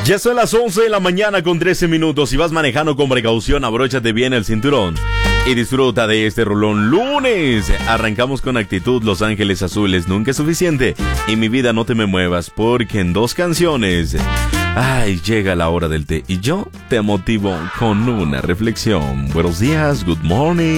Ya son las 11 de la mañana con 13 minutos. Si vas manejando con precaución, abróchate bien el cinturón y disfruta de este rolón lunes. Arrancamos con actitud. Los Ángeles Azules, nunca es suficiente. Y Mi Vida, No Te Me Muevas, porque en 2 canciones, ay, llega la hora del té y yo te motivo con una reflexión. Buenos días, good morning.